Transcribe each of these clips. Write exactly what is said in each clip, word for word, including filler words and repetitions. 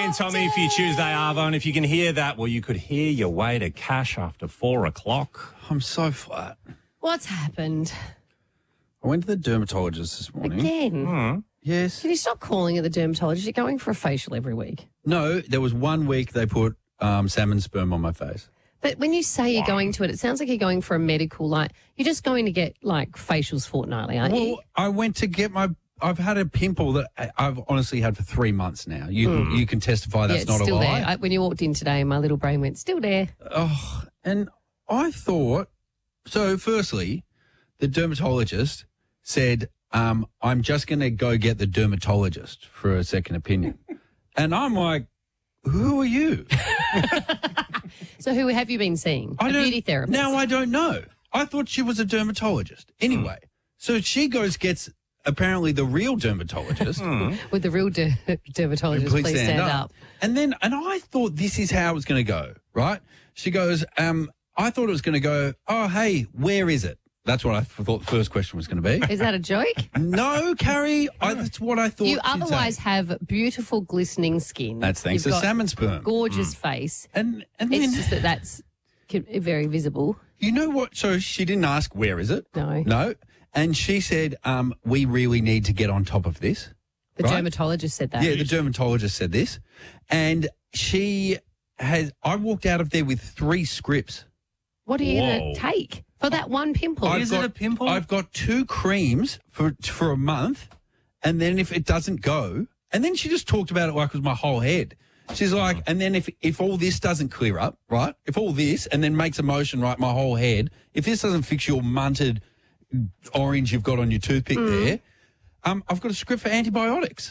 and Tommy for your Tuesday, Arvo. And if you can hear that, well, you could hear your way to cash after four o'clock. I'm so flat. What's happened? I went to the dermatologist this morning. Again? Mm. Yes. Can you stop calling it the dermatologist? You're going for a facial every week. No, there was one week they put um, salmon sperm on my face. But when you say you're going to it, it sounds like you're going for a medical, like, you're just going to get, like, facials fortnightly, aren't you? Well, I went to get my... I've had a pimple that I- I've honestly had for three months now. You Mm. you can testify that's yeah, it's not still a lie. there. I, when you walked in today, my little brain went, still there. Oh, and I thought... So, firstly, the dermatologist said, um, I'm just going to go get the dermatologist for a second opinion. And I'm like, who are you? So who have you been seeing? I a don't- beauty therapist? Now I don't know. I thought she was a dermatologist. Anyway, so she goes, gets apparently the real dermatologist. Would the real der- dermatologist please, stand, up. And then, and I thought this is how it was going to go, right? She goes, um, I thought it was going to go, oh, hey, where is it? That's what I thought the first question was going to be. Is that a joke? No, Carrie, I, that's what I thought You she'd otherwise say. have beautiful, glistening skin. That's thanks You've to got salmon sperm. gorgeous face. And, and It's then, just that that's c- very visible. you know what? So she didn't ask, where is it? No. No. And she said, um, we really need to get on top of this. The Right? dermatologist said that. Yeah, the dermatologist said this. And she has, I walked out of there with three scripts. What are you going Whoa. to take for that one pimple? I've Is got, it a pimple? I've got two creams for for a month, and then if it doesn't go, and then she just talked about it like it was my whole head. She's like, and then if if all this doesn't clear up, right? If all this and then makes a motion right my whole head, if this doesn't fix your munted orange you've got on your toothpick there, um, I've got a script for antibiotics.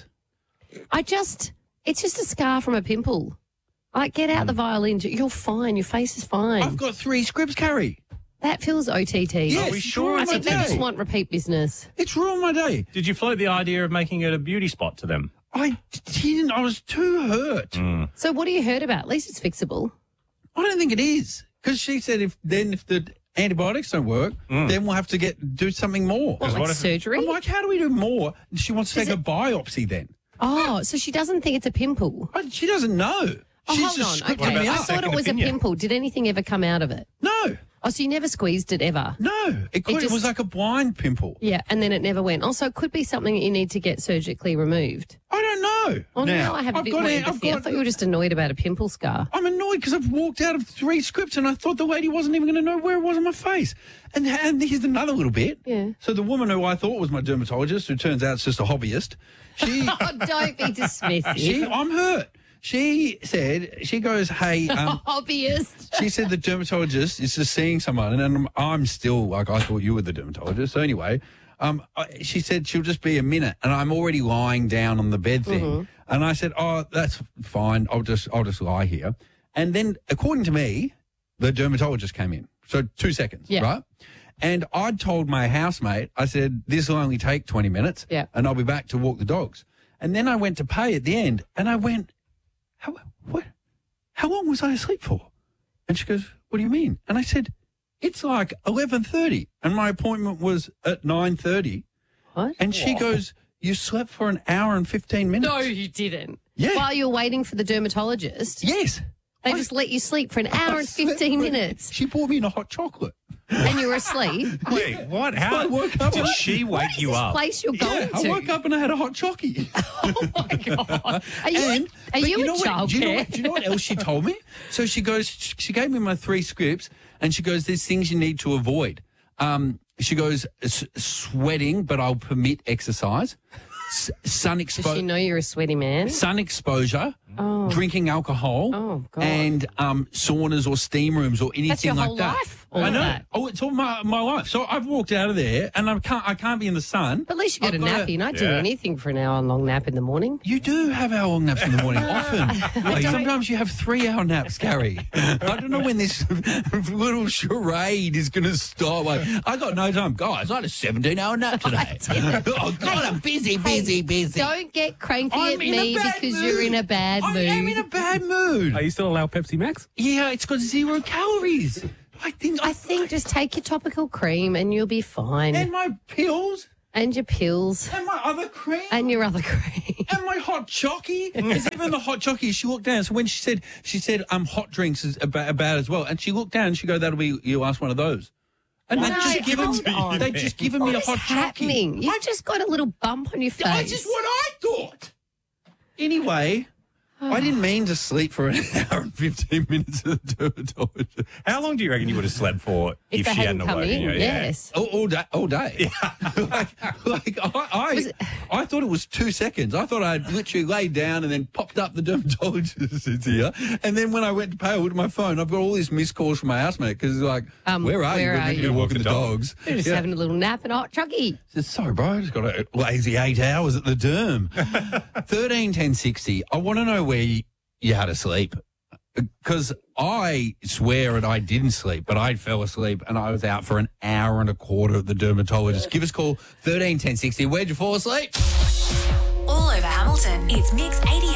I just, it's just a scar from a pimple. Like, get out the violin. You're fine. Your face is fine. I've got three scripts, Carrie. that feels O T T. Yes, Are we it's sure ruined I it's my think they day. just want repeat business. It's ruined my day. Did you float the idea of making it a beauty spot to them? I didn't. I was too hurt. So what have you heard about? At least it's fixable. I don't think it is because she said if then if the antibiotics don't work, then we'll have to get do something more. What, like what if- surgery? I'm like, how do we do more? And she wants to Is take it- a biopsy then. Oh, so she doesn't think it's a pimple. But she doesn't know. Oh, She's hold just on. scripting Okay, about me I the out. thought it second was opinion? a pimple. Did anything ever come out of it? No, Oh, so you never squeezed it ever? no. It, could, it, just- was like a blind pimple. Yeah, and then it never went. Also, it could be something that you need to get surgically removed. I don't know. Oh, now, I have a I've bit got more it- I've empathy. I got- thought you were just annoyed about a pimple scar. I'm annoyed because I've walked out of three scripts and I thought the lady wasn't even going to know where it was on my face. And, and here's another little bit. Yeah. So the woman who I thought was my dermatologist, who turns out it's just a hobbyist, she, Oh, don't be dismissive. she, I'm hurt. She said, she goes, hey, um, Hobbyist. she said the dermatologist is just seeing someone, and I'm, I'm still like, I thought you were the dermatologist. So anyway, um, I, she said she'll just be a minute, and I'm already lying down on the bed thing, Mm-hmm. and I said, oh, that's fine. I'll just, I'll just lie here. And then, according to me, the dermatologist came in. So two seconds, Yeah. right? And I'd told my housemate, I said, this will only take twenty minutes, Yeah. and I'll be back to walk the dogs. And then I went to pay at the end, and I went, how, what, how long was I asleep for? And she goes, what do you mean? And I said, it's like eleven thirty and my appointment was at nine thirty. What? And she goes, you slept for an hour and fifteen minutes. No, you didn't. Yeah. While you were waiting for the dermatologist, Yes. they I- just let you sleep for an hour I and slept fifteen for- minutes, She bought me in a hot chocolate. and you were asleep. Wait, what? How I woke up- did she wake What is you this up? place you're going I to? woke up and I had a hot chocky. Oh my god! Are you? And- are but you, in know what, do, you know childcare? what, do you know what else she told me? So she goes, she gave me my three scripts, and she goes, there's things you need to avoid. Um, she goes, "S- sweating, but I'll permit exercise. S- sun Does she exposure. know you're a sweaty man? Sun exposure, Oh. drinking alcohol, Oh, God. and um, saunas or steam rooms or anything That's your like whole that. life, all I of know. that. Oh, it's all my, my life. So I've walked out of there, and I can't. I can't be in the sun. But at least you got I've a got nappy, and I do Yeah. anything for an hour long nap in the morning. You do have hour long naps in the morning, often. Like, sometimes you have three hour naps, Gary. I don't know when this little charade is going to stop. Like, I got no time. Guys, I had a seventeen hour nap today. Oh, God, I'm busy, busy, busy. Don't get cranky I'm at in a me bad because mood. you're in a bad I mood. am in a bad mood. Are you still allowed Pepsi Max? Yeah, it's got zero calories. I think. I think just take your topical cream and you'll be fine. And my pills And your pills and my other cream. and your other cream. And my hot chockey, it's even the hot chockey. She walked down. So when she said, she said, um, hot drinks is about, about as well. And she looked down and she go, that'll be, you ask one of those. And No, they just given, hold on. they just given me What a is hot happening? chockey. You've just got a little bump on your face. That's just what I thought. Anyway, I didn't mean to sleep for an hour and fifteen minutes at the dermatologist. How long do you reckon you would have slept for if, if, they she hadn't hadn't come awoken in, you? yes. All, all day, all day. like, like I, I, Was it- I thought it was two seconds. I thought I'd literally laid down and then popped up the dermatologist is here. And then when I went to pay, I looked at my phone. I've got all these missed calls from my housemate because he's like, Um, "Where are where you? are We're you? you walking the dogs." You're just Yeah. having a little nap and a hot chockey. I said, sorry, bro, I just got a lazy eight hours at the derm. thirteen ten sixty. I want to know where you, you had to sleep. Because I swear that I didn't sleep, but I fell asleep and I was out for an hour and a quarter at the dermatologist. Give us a call, thirteen ten sixty. Where'd you fall asleep? All over Hamilton, it's Mix eighty-eight.